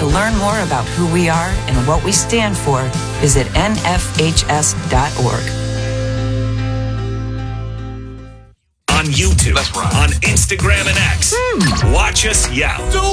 To learn more about who we are and what we stand for, visit nfhs.org. On YouTube, on Instagram and X. Watch us yell.